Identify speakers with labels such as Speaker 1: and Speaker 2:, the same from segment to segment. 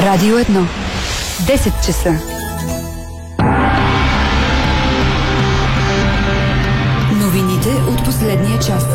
Speaker 1: Радио 1. 10 часа. Новините от последния час.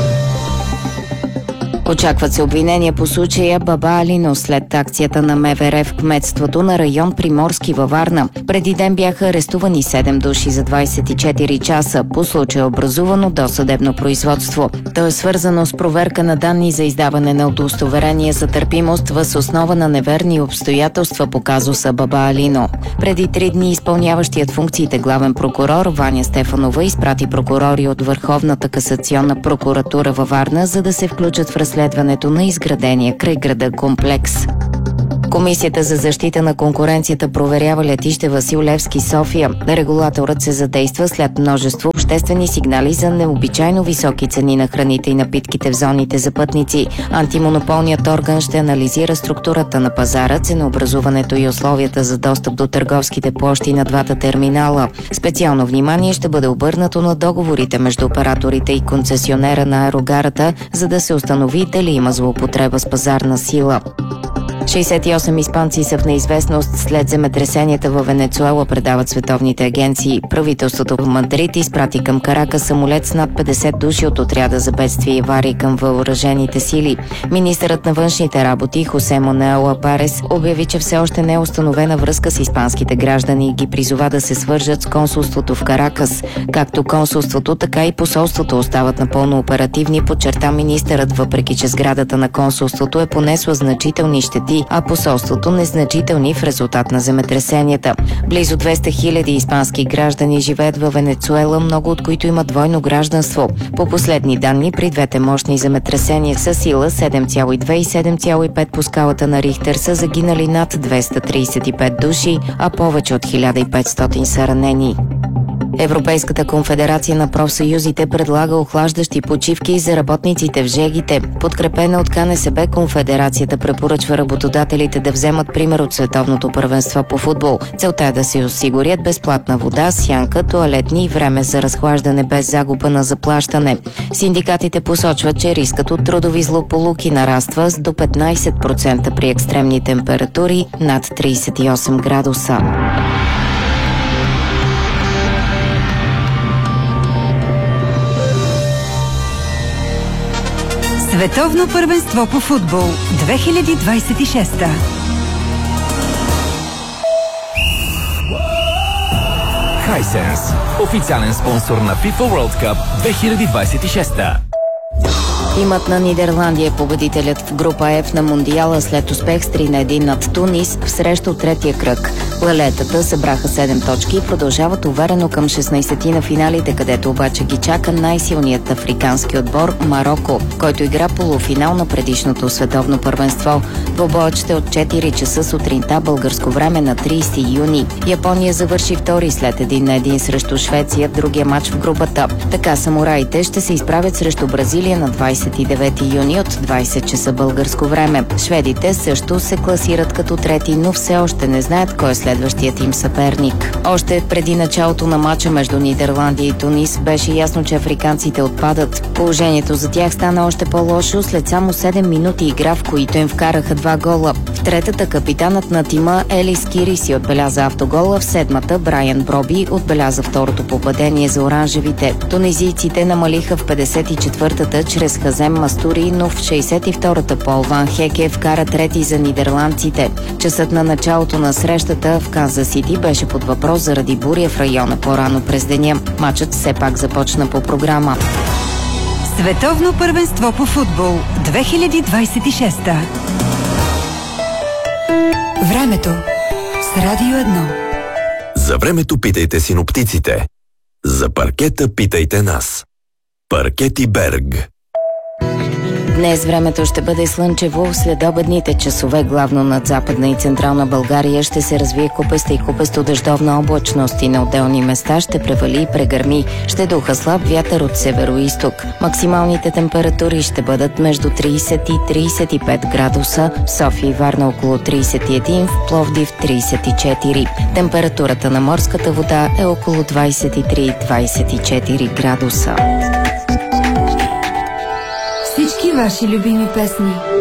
Speaker 2: Очакват се обвинения по случая Баба Алино след акцията на МВР в кметството на район Приморски във Варна. Преди ден бяха арестувани 7 души за 24 часа. По случая образувано досъдебно производство. То е свързано с проверка на данни за издаване на удостоверение за търпимост въз основа на неверни обстоятелства по казуса Баба Алино. Преди 3 дни изпълняващият функциите главен прокурор Ваня Стефанова изпрати прокурори от Върховната касационна прокуратура във Варна, за да се включат в разследването на изградения край града комплекс. Комисията за защита на конкуренцията проверява летище Васил Левски, София. Регулаторът се задейства след множество обществени сигнали за необичайно високи цени на храните и напитките в зоните за пътници. Антимонополният орган ще анализира структурата на пазара, ценообразуването и условията за достъп до търговските площи на двата терминала. Специално внимание ще бъде обърнато на договорите между операторите и концесионера на аерогарата, за да се установи дали има злоупотреба с пазарна сила. 68 испанци са в неизвестност след земетресенията във Венецуела, предават световните агенции. Правителството в Мадрид изпрати към Каракас самолет с над 50 души от отряда за бедствие и аварии към въоръжените сили. Министърът на външните работи Хосе Мануел Апарес обяви, че все още не е установена връзка с испанските граждани и ги призова да се свържат с консулството в Каракас. Както консулството, така и посолството остават напълно оперативни, подчерта министърът, въпреки че сградата на консулството е понесла значителни щети, а посолството незначителни в резултат на земетресенията. Близо 200 хиляди испански граждани живеят във Венецуела, много от които имат двойно гражданство. По последни данни, при двете мощни земетресения с сила 7,2 и 7,5 по скалата на Рихтер са загинали над 235 души, а повече от 1500 са ранени. Европейската конфедерация на профсъюзите предлага охлаждащи почивки за работниците в ЖЕГ-ите. Подкрепена от КНСБ, конфедерацията препоръчва работодателите да вземат пример от световното първенство по футбол. Целта е да се осигурят безплатна вода, сянка, тоалетни и време за разхлаждане без загуба на заплащане. Синдикатите посочват, че рискът от трудови злополуки нараства с до 15% при екстремни температури над 38 градуса.
Speaker 1: Световно първенство по футбол 2026.
Speaker 3: Hisense, официален спонсор на FIFA World Cup 2026.
Speaker 2: Тимът на Нидерландия е победителят в група F на Мондиала след успех с 3-1 над Тунис в среща от третия кръг. Лалетата събраха 7 точки и продължават уверено към 16-ти на финалите, където обаче ги чака най-силният африкански отбор Мароко, който игра полуфинал на предишното световно първенство. Двобоят ще от 4 часа сутринта българско време на 30 юни. Япония завърши втори след 1-1 срещу Швеция в другия матч в групата. Така самураите ще се изправят срещу Бразилия на 29 юни от 20 часа българско време. Шведите също се класират като трети, но все още не знаят кой е следващият им съперник. Още преди началото на матча между Нидерландия и Тунис беше ясно, че африканците отпадат. Положението за тях стана още по-лошо след само 7 минути игра, в които им вкараха 2 гола. В третата капитанът на тима Елис Кири си отбеляза автогола, в седмата Брайан Броби отбеляза второто попадение за оранжевите. Тунизийците намалиха в 54-та чрез Хазем Мастури, но в 62-та Пол Ван Хеке вкара трети за нидерландците. Часът на началото на срещата в Канзас Сити беше под въпрос заради буря в района по-рано през деня. Матчът все пак започна по програма.
Speaker 1: Световно първенство по футбол 2026. Времето с Радио 1.
Speaker 4: За времето питайте синоптиците. За паркета питайте нас. Паркети Берг.
Speaker 2: Днес времето ще бъде слънчево, след обедните часове главно над Западна и Централна България ще се развие купеста и купесто-дъждовна облачност и на отделни места ще превали и прегърми. Ще духа слаб вятър от северо-изток. Максималните температури ще бъдат между 30 и 35 градуса, в София и Варна около 31, в Пловдив 34. Температурата на морската вода е около 23-24 градуса.
Speaker 1: Всички ваши любими песни